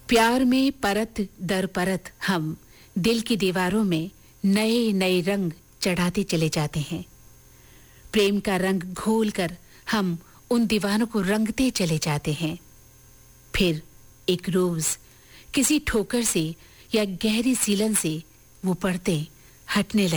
प्यार में परत दर परत हम दिल की दीवारों में नए नए रंग चढ़ाते चले जाते हैं। प्रेम का रंग घोलकर हम उन दीवानों को रंगते चले जाते हैं। फिर एक रोज किसी ठोकर से या गहरी सीलन से वो पर्दे हटने